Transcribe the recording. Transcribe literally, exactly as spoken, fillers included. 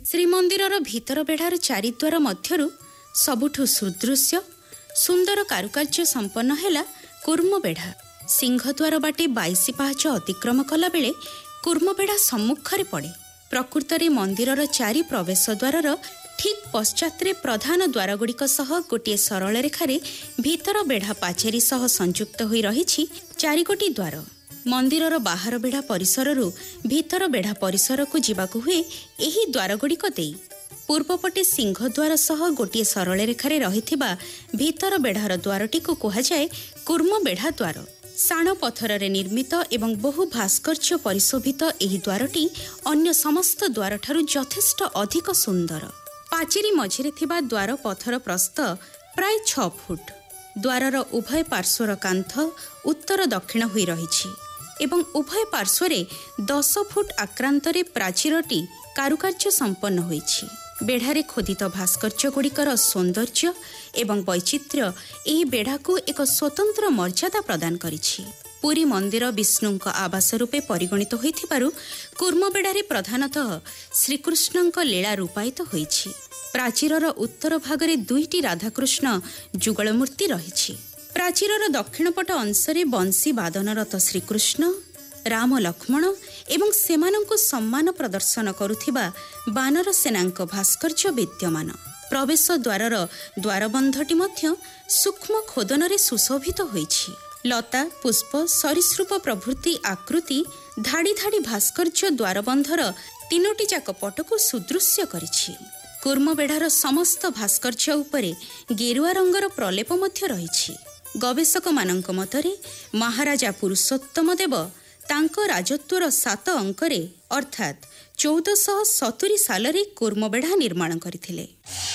ଶ୍ରୀମନ୍ଦିରର ଭିତର ବେଢ଼ାର ଚାରିଦ୍ୱାର ମଧ୍ୟରୁ ସବୁଠୁ ସୁଦୃଶ୍ୟ ସୁନ୍ଦର କାରୁକାର୍ଯ୍ୟ ସମ୍ପନ୍ନ ହେଲା କୁର୍ମ ବେଢ଼ା। ସିଂହଦ୍ୱାର ବାଟେ ବାଇଶି ପାହାଚ ଅତିକ୍ରମ କଲାବେଳେ କୁର୍ମ ବେଢ଼ା ସମ୍ମୁଖରେ ପଡ଼େ। ପ୍ରକୃତରେ ମନ୍ଦିରର ଚାରି ପ୍ରବେଶ ଦ୍ୱାରର ଠିକ୍ ପଶ୍ଚାତରେ ପ୍ରଧାନ ଦ୍ୱାରଗୁଡ଼ିକ ସହ ଗୋଟିଏ ସରଳ ରେଖାରେ ଭିତର ବେଢ଼ା ପାଚେରୀ ସହ ସଂଯୁକ୍ତ ହୋଇ ରହିଛି ଚାରିଗୋଟି ଦ୍ୱାର। ମନ୍ଦିରର ବାହାର ବେଢ଼ା ପରିସରରୁ ଭିତର ବେଢ଼ା ପରିସରକୁ ଯିବାକୁ ହୁଏ ଏହି ଦ୍ୱାରଗୁଡ଼ିକ ଦେଇ। ପୂର୍ବପଟେ ସିଂହଦ୍ୱାର ସହ ଗୋଟିଏ ସରଳ ରେଖାରେ ରହିଥିବା ଭିତର ବେଢ଼ାର ଦ୍ୱାରଟିକୁ କୁହାଯାଏ କୁର୍ମ ବେଢ଼ା ଦ୍ୱାର। ଶାଣ ପଥରରେ ନିର୍ମିତ ଏବଂ ବହୁ ଭାସ୍କର୍ଯ୍ୟ ପରିଶୋଭିତ ଏହି ଦ୍ୱାରଟି ଅନ୍ୟ ସମସ୍ତ ଦ୍ୱାରଠାରୁ ଯଥେଷ୍ଟ ଅଧିକ ସୁନ୍ଦର। ପାଚେରୀ ମଝିରେ ଥିବା ଦ୍ୱାର ପଥର ପ୍ରସ୍ଥ ପ୍ରାୟ ଛଅ ଫୁଟ। ଦ୍ୱାରର ଉଭୟ ପାର୍ଶ୍ୱର କାନ୍ଥ ଉତ୍ତର ଦକ୍ଷିଣ ହୋଇ ରହିଛି ଏବଂ ଉଭୟ ପାର୍ଶ୍ୱରେ ଦଶ ଫୁଟ ଆକ୍ରାନ୍ତରେ ପ୍ରାଚୀରଟି କାରୁକାର୍ଯ୍ୟ ସମ୍ପନ୍ନ ହୋଇଛି। ବେଢ଼ାରେ ଖୋଦିତ ଭାସ୍କର୍ଯ୍ୟଗୁଡ଼ିକର ସୌନ୍ଦର୍ଯ୍ୟ ଏବଂ ବୈଚିତ୍ର୍ୟ ଏହି ବେଢ଼ାକୁ ଏକ ସ୍ୱତନ୍ତ୍ର ମର୍ଯ୍ୟାଦା ପ୍ରଦାନ କରିଛି। ପୁରୀ ମନ୍ଦିର ବିଷ୍ଣୁଙ୍କ ଆବାସ ରୂପେ ପରିଗଣିତ ହୋଇଥିବାରୁ କୁର୍ମ ବେଢ଼ାରେ ପ୍ରଧାନତଃ ଶ୍ରୀକୃଷ୍ଣଙ୍କ ଲୀଳା ରୂପାୟିତ ହୋଇଛି। ପ୍ରାଚୀରର ଉତ୍ତର ଭାଗରେ ଦୁଇଟି ରାଧାକୃଷ୍ଣ ଯୁଗଳ ମୂର୍ତ୍ତି ରହିଛି। ପ୍ରାଚୀରର ଦକ୍ଷିଣ ପଟ ଅଂଶରେ ବଂଶୀ ବାଦନରତ ଶ୍ରୀକୃଷ୍ଣ, ରାମ ଲକ୍ଷ୍ମଣ ଏବଂ ସେମାନଙ୍କୁ ସମ୍ମାନ ପ୍ରଦର୍ଶନ କରୁଥିବା ବାନର ସେନାଙ୍କ ଭାସ୍କର୍ଯ୍ୟ ବିଦ୍ୟମାନ। ପ୍ରବେଶ ଦ୍ୱାରର ଦ୍ୱାରବନ୍ଧଟି ମଧ୍ୟ ସୂକ୍ଷ୍ମ ଖୋଦନରେ ସୁଶୋଭିତ ହୋଇଛି। ଲତା, ପୁଷ୍ପ, ସରୀସୃପ ପ୍ରଭୃତି ଆକୃତି ଧାଡ଼ି ଧାଡ଼ି ଭାସ୍କର୍ଯ୍ୟ ଦ୍ୱାରବନ୍ଧର ତିନୋଟି ଯାକ ପଟକୁ ସୁଦୃଶ୍ୟ କରିଛି। କୁର୍ମ ବେଢ଼ାର ସମସ୍ତ ଭାସ୍କର୍ଯ୍ୟ ଉପରେ ଗେରୁଆ ରଙ୍ଗର ପ୍ରଲେପ ମଧ୍ୟ ରହିଛି। ଗବେଷକମାନଙ୍କ ମତରେ ମହାରାଜା ପୁରୁଷୋତ୍ତମ ଦେବ ତାଙ୍କ ରାଜତ୍ୱର ସାତ ଅଙ୍କରେ ଅର୍ଥାତ୍ ଚଉଦଶହ ସତୁରି ସାଲରେ କୁର୍ମ ବେଢ଼ା ନିର୍ମାଣ କରିଥିଲେ।